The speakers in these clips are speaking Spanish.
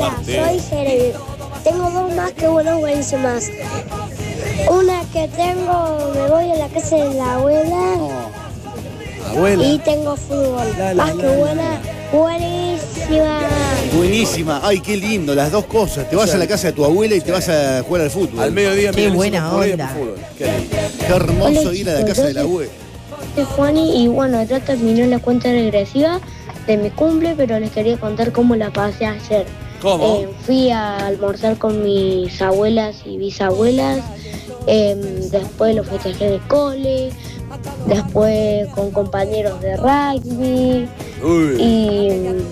soy Jeremy. Tengo dos más que buenísimas. Una que tengo, me voy a la casa de la abuela. Abuela. Y tengo fútbol. Más que buena, buenísima. Buenísima. Ay, qué lindo, las dos cosas. Te vas a la casa de tu abuela y te vas a jugar al fútbol. Al mediodía. Qué buena onda. Qué lindo. Qué hermoso ir a la casa de la abuela. Soy Juani y bueno, ya terminó la cuenta regresiva de mi cumple, pero les quería contar cómo la pasé ayer. ¿Cómo? Fui a almorzar con mis abuelas y bisabuelas, después lo festejé en el cole, después con compañeros de rugby. Uy. Y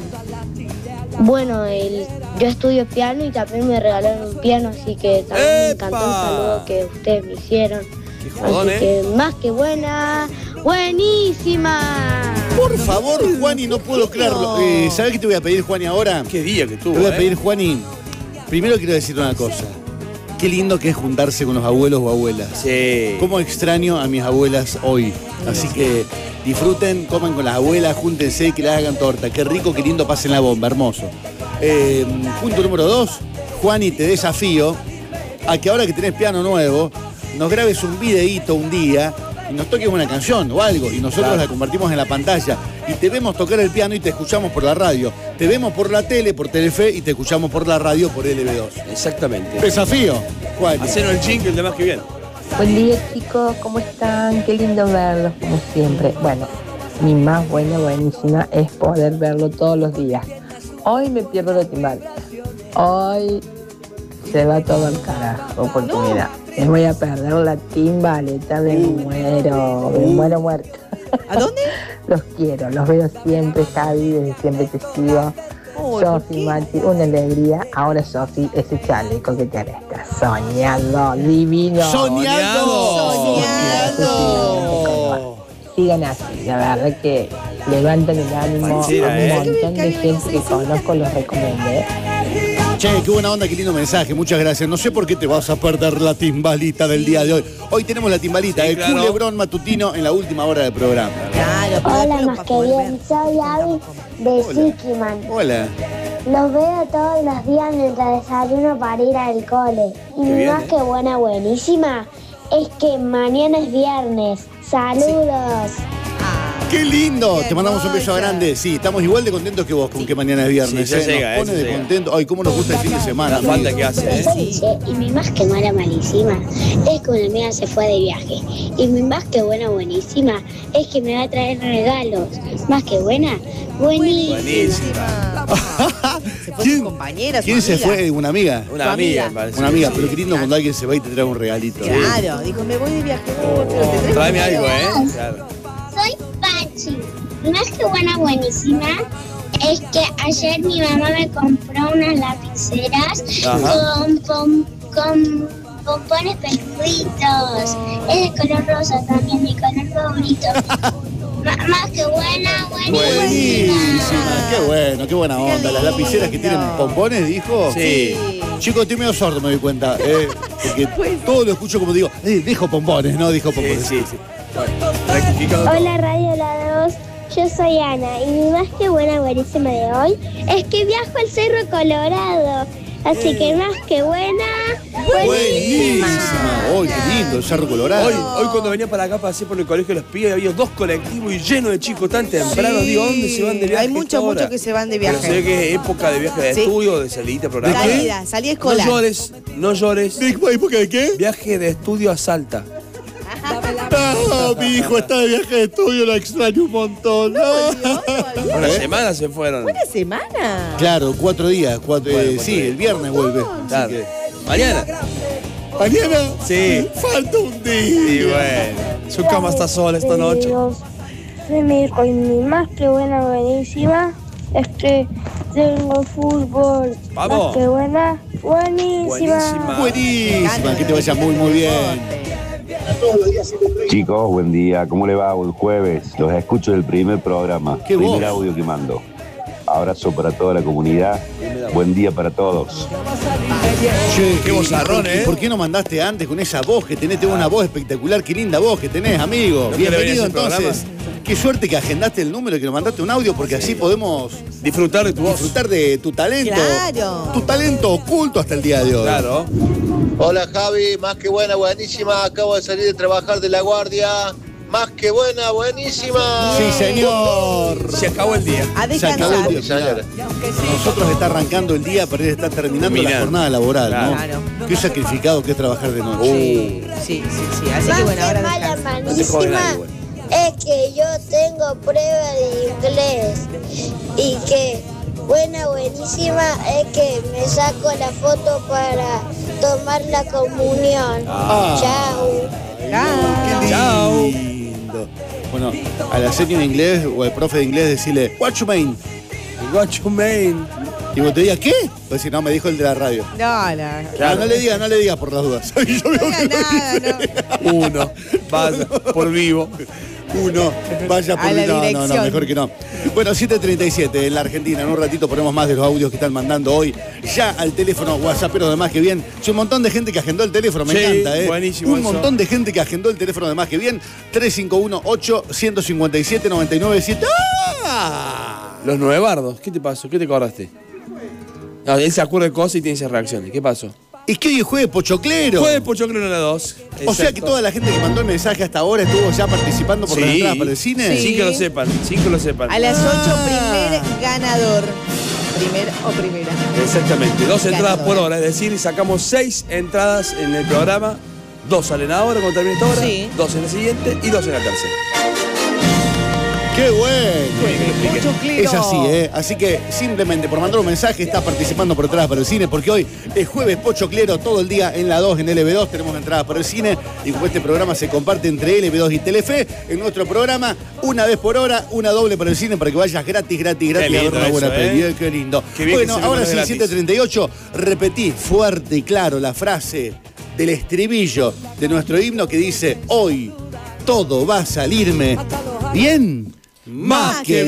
bueno, yo estudio piano y también me regalaron un piano, así que también me encantó el saludo que ustedes me hicieron. Qué jodón, Así que más que buena, buenísima. Por favor, Juani, no puedo creerlo. ¿Sabés qué te voy a pedir, Juani, ahora? Qué día que tuvo. Te voy a pedir, Juani, primero quiero decir una cosa. Qué lindo que es juntarse con los abuelos o abuelas. Sí. Cómo extraño a mis abuelas hoy. Así que disfruten, coman con las abuelas, júntense y que les hagan torta. Qué rico, qué lindo, pasen la bomba, hermoso. Punto número 2, Juani, te desafío a que ahora que tenés piano nuevo, nos grabes un videíto un día y nos toques una canción o algo y nosotros la compartimos en la pantalla y te vemos tocar el piano y te escuchamos por la radio. Te vemos por la tele, por Telefe y te escuchamos por la radio, por LB2. Exactamente. Desafío, Juan. Hacenos el jingle de más que bien. Buen día, chicos, ¿cómo están? Qué lindo verlos, como siempre. Bueno, mi más buenísima es poder verlo todos los días. Hoy me pierdo la timbaleta. Hoy se va todo al carajo, porque mira, me voy a perder la timbaleta, me muero muerta. ¿A dónde? Los quiero, los veo siempre, Javi, desde siempre te sigo. Sofi, Mati, una alegría. Ahora, Sofi, ese chaleco que tenés está soñando, divino. ¡Soñando! Sigan así, la verdad que levantan el ánimo a un montón de gente que conozco, los recomendé. Che, qué buena onda, qué lindo mensaje, muchas gracias. No sé por qué te vas a perder la timbalita del día de hoy. Hoy tenemos la timbalita de Culebrón Matutino en la última hora del programa. Claro, Hola, más que bien, soy Abby de Sikiman. Hola. Los veo todos los días mientras desayuno para ir al cole. Y Qué bien, más que buenísima, es que mañana es viernes. ¡Saludos! ¡Qué lindo! Qué Te mandamos un beso hermosa. grande. Sí, estamos igual de contentos que vos con que mañana es viernes. Sí, ya llega, Nos pone ya de llega. contento. Ay, cómo nos gusta el fin de semana. La falta amigo. que hace, ¿eh? Y mi más que mala malísima es que una amiga se fue de viaje. Y mi más que buenísima es que me va a traer regalos. Más que buena, buenísima. Buenísima. Se fue su compañera, su ¿Quién se amiga. fue? ¿Una amiga? Una Tu amiga, amiga. me parece. Una amiga, pero qué lindo cuando alguien se va y te trae un regalito. Claro, dijo, me voy de viaje, pero te traigo Tráeme un algo, regalo. ¿eh? Claro. Soy Pachi. Más que buenísima es que ayer mi mamá me compró unas lapiceras Ajá. con pompones peluditos. Es de color rosa también, mi color favorito. Más que buenísima. Buenísima. Qué buena onda. Las lapiceras que tienen pompones, dijo. Sí. Chico, estoy medio sordo, me doy cuenta. Porque todo lo escucho como digo, dijo pompones, no dijo pompones. Sí. Bueno, rectificando todo. Hola Radio La 2, yo soy Ana y mi más que buenísima de hoy es que viajo al Cerro Colorado. Así que más que buenísima. ¡Ay, qué lindo! El Cerro Colorado. Hoy cuando venía para acá pasé por el colegio de los pibes había 2 colectivos y llenos de chicos tan temprano. Digo, ¿dónde se van de viaje? Hay muchos que se van de Pero se ve viaje. que es época de viaje de Sí. estudio, de salidita programa. Salida escolar. No llores. ¿Época de qué? Viaje de estudio a Salta. No, mi hijo está de viaje de estudio, lo extraño un montón. Una semana se fueron. Buena semana. Claro, 4 días. Sí, el viernes vuelve. Claro. Así que- Mañana. ¿Mañana? Sí. Falta un día. Y bueno, su cama está sola esta noche. Soy Mirko y mi más que buenísima es que tengo fútbol. Vamos. Más que buenísima. Buenísima, que te vaya muy bien. Chicos, buen día. ¿Cómo le va? Buen jueves. Los escucho del primer programa. ¿Qué primer voz? audio que mando. Abrazo para toda la comunidad. Buen día para todos. Che, Qué vozarrón, ¿y ¿eh? ¿Por qué no mandaste antes con esa voz que tenés? Tenés una voz espectacular, qué linda voz que tenés, amigo. ¿No quiere venir Bienvenido a ese entonces. Qué suerte que agendaste el número y que nos mandaste un audio, porque así podemos disfrutar de tu voz. Disfrutar de tu talento. Claro. Tu talento oculto hasta el día de hoy. Claro. Hola Javi, más que buena, buenísima. Acabo de salir de trabajar de la guardia. Más que buena, buenísima. Sí, señor. Se acabó el día. A Se acabó descansar. el día. Mirá, nosotros está arrancando el día, pero él está terminando la jornada laboral, Claro. ¿no? Qué sacrificado que es trabajar de noche. Sí. Así que bueno, ahora Más que descansa. mala, malísima es que yo tengo prueba de inglés y que buenísima es que me saco la foto para tomar la comunión. Chao. Chao. Lindo. Bueno, a la señora de inglés o al profe de inglés decirle, what you mean? What you mean? Y vos te digas, ¿qué? Pues si no, me dijo el de la radio. No. No le digas por las dudas. No diga nada, no. Uno, vaya, por vivo. Uno, vaya por A la no, dirección. mejor que no. Bueno, 7:37 en la Argentina. En un ratito ponemos más de los audios que están mandando hoy. Ya al teléfono WhatsApp, pero de Más que Bien. Sí, un montón de gente que agendó el teléfono, me encanta, ¿eh? Buenísimo. Un montón de gente que agendó el teléfono de Más que Bien. 351-8-157-997. ¡Ah! Los nuevardos, ¿qué te pasó? ¿Qué te acordaste? No, él se acuerda de cosas y tiene esas reacciones. ¿Qué pasó? Es que hoy es jueves pochoclero. Jueves Pochoclero en la 2. O sea que toda la gente que mandó el mensaje hasta ahora estuvo ya participando por las entradas para el cine. Sí que lo sepan, sí que lo sepan. A las 8, primer ganador. Primer o primera. Exactamente, 2 entradas por Ganadora. hora, es decir, sacamos 6 entradas en el programa, 2 salen ahora cuando termine esta hora, Sí. 2 en la siguiente y 2 en la tercera. ¡Qué bueno! Pochoclero. Es así, ¿eh? Así que simplemente por mandar un mensaje estás participando por entradas para el cine, porque hoy es jueves pochoclero todo el día en la 2, en LB2 tenemos entradas para el cine, y como este programa se comparte entre LB2 y Telefe, en nuestro programa, una vez por hora, una doble para el cine para que vayas gratis a ver lindo una buena eso, peli. ¿eh? Qué lindo. Qué bien Bueno, que se ahora ve sí, gratis. 7:38, repetí fuerte y claro la frase del estribillo de nuestro himno que dice, hoy todo va a salirme bien, más que